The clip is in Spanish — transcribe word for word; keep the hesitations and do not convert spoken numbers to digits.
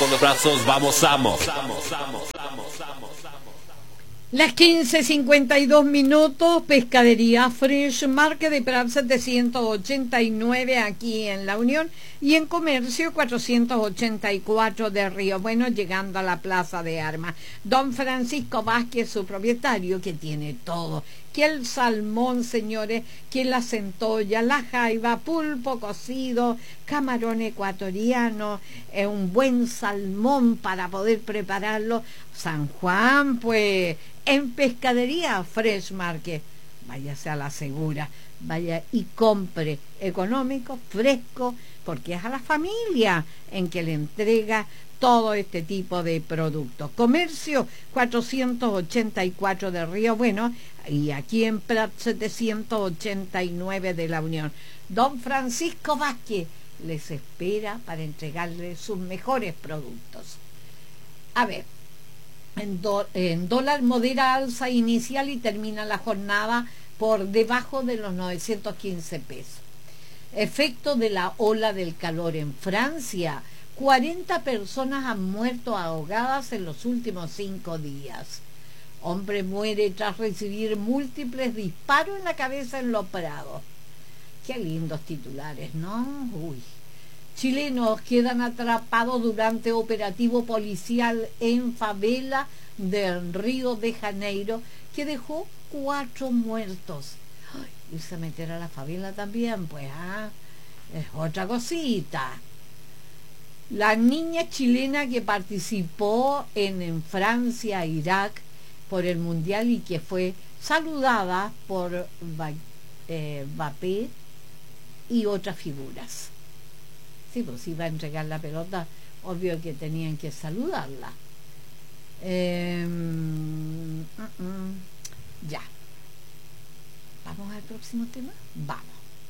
con los brazos, vamos, vamos. Las quince cincuenta y dos minutos, pescadería Fresh Market de Prat setecientos ochenta y nueve aquí en La Unión y en comercio cuatrocientos ochenta y cuatro de Río Bueno, llegando a la Plaza de Armas. Don Francisco Vázquez, su propietario, que tiene todo, que el salmón, señores, que la centolla, la jaiba, pulpo cocido, camarón ecuatoriano, eh, un buen salmón para poder prepararlo. San Juan, pues, en pescadería Fresh Market, váyase a la segura, vaya y compre económico, fresco, porque es a la familia en que le entrega todo este tipo de productos. Comercio cuatrocientos ochenta y cuatro de Río Bueno y aquí en Prat setecientos ochenta y nueve de La Unión. Don Francisco Vázquez les espera para entregarles sus mejores productos. A ver, en, do, en dólar modera alza inicial y termina la jornada por debajo de los novecientos quince pesos. Efecto de la ola del calor en Francia. cuarenta personas han muerto ahogadas en los últimos cinco días. Hombre muere tras recibir múltiples disparos en la cabeza en Los Prados. Qué lindos titulares, ¿no? Uy. Chilenos quedan atrapados durante operativo policial en favela del Río de Janeiro que dejó cuatro muertos. Ay, irse a meter a la favela también, pues, ah, es otra cosita. La niña chilena que participó en, en Francia, Irak, por el Mundial y que fue saludada por eh, Mbappé y otras figuras. Sí, pues iba a entregar la pelota, obvio que tenían que saludarla. Eh, uh, uh, ya. ¿Vamos al próximo tema? Vamos.